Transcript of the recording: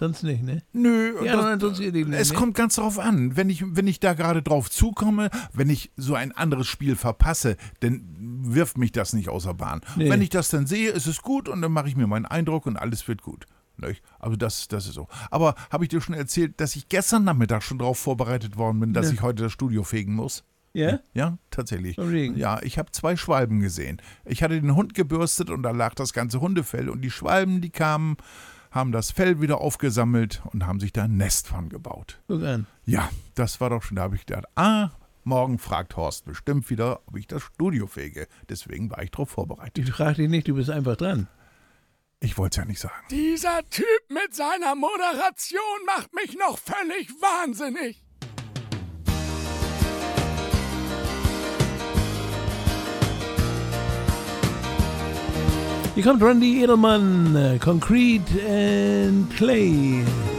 sonst nicht, ne? Nö, Die anderen interessiert dich nicht, es ne? kommt ganz darauf an. Wenn ich da gerade drauf zukomme, wenn ich so ein anderes Spiel verpasse, dann wirft mich das nicht außer Bahn. Nee. Wenn ich das dann sehe, ist es gut und dann mache ich mir meinen Eindruck und alles wird gut. Nicht? Also das ist so. Aber habe ich dir schon erzählt, dass ich gestern Nachmittag schon darauf vorbereitet worden bin, dass ich heute das Studio fegen muss? Ja? Ja, tatsächlich. Vom Regen. Ja, ich habe 2 Schwalben gesehen. Ich hatte den Hund gebürstet und da lag das ganze Hundefell und die Schwalben, die kamen, haben das Fell wieder aufgesammelt und haben sich da ein Nest von gebaut. Guck an. Ja, das war doch schon, da habe ich gedacht, morgen fragt Horst bestimmt wieder, ob ich das Studio fege. Deswegen war ich darauf vorbereitet. Ich frage dich nicht, du bist einfach dran. Ich wollte es ja nicht sagen. Dieser Typ mit seiner Moderation macht mich noch völlig wahnsinnig. Hier kommt Randy Edelman, Concrete and Clay.